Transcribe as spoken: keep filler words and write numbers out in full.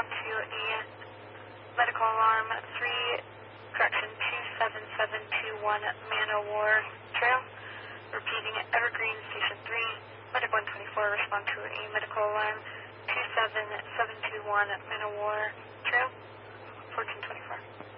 respond to a medical alarm three, correction, two seven seven two one Man-O-War Trail. Repeating, Evergreen Station three, Medic one twenty-four, respond to a medical alarm two seven seven two one Man-O-War Trail, fourteen twenty-four.